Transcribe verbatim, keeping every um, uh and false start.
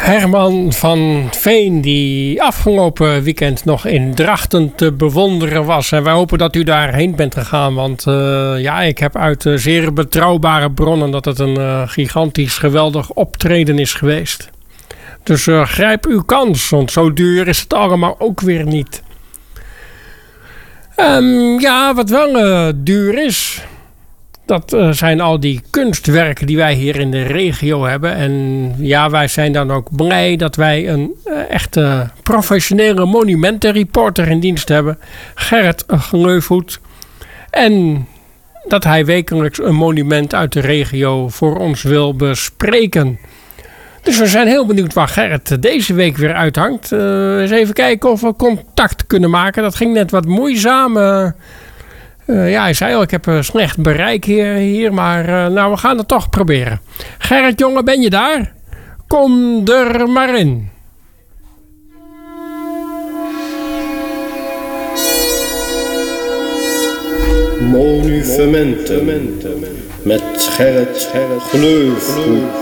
Herman van Veen, die afgelopen weekend nog in Drachten te bewonderen was. En wij hopen dat u daarheen bent gegaan. Want uh, ja, ik heb uit uh, zeer betrouwbare bronnen dat het een uh, gigantisch geweldig optreden is geweest. Dus uh, grijp uw kans, want zo duur is het allemaal ook weer niet. Um, ja, wat wel uh, duur is, dat uh, zijn al die kunstwerken die wij hier in de regio hebben. En ja, wij zijn dan ook blij dat wij een uh, echte professionele monumentenreporter in dienst hebben. Gerrit Gleufhoed. En dat hij wekelijks een monument uit de regio voor ons wil bespreken. Dus we zijn heel benieuwd waar Gerrit deze week weer uithangt. Uh, eens even kijken of we contact kunnen maken. Dat ging net wat moeizaam. Uh, uh, ja, hij zei al, ik heb een slecht bereik hier, hier maar uh, nou, we gaan het toch proberen. Gerrit, jongen, ben je daar? Kom er maar in. Monumenten met Gerrit Gleufhoed.